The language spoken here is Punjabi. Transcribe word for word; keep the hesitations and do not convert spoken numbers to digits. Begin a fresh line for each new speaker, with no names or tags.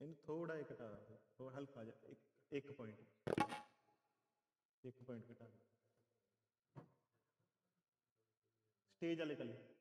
ਇਹਨੂੰ ਥੋੜਾ ਜਿਹਾ ਘਟਾ ਦਿਓ, ਥੋੜਾ ਹਲਕਾ ਜਿਹਾ, ਇੱਕ ਇੱਕ ਪੁਆਇੰਟ ਇੱਕ ਪੁਆਇੰਟ ਘਟਾ ਦਿਓ। ਸਟੇਜ ਵਾਲੇ ਇਕੱਲੇ